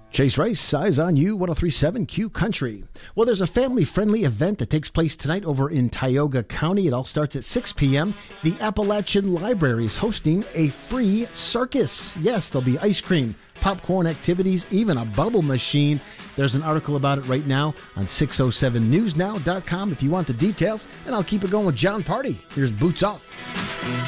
Chase Rice, Eyes on You, 103.7 Q Country. Well, there's a family-friendly event that takes place tonight over in Tioga County. It all starts at 6 p.m. The Appalachian Library is hosting a free circus. Yes, there'll be ice cream, popcorn activities, even a bubble machine. There's an article about it right now on 607newsnow.com if you want the details. And I'll keep it going with John Party. Here's Boots Off.